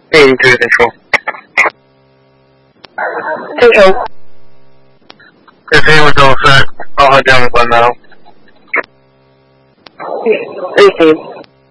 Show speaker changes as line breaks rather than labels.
对，你说。
正常。
这是因为早饭，好好这样关门。
行。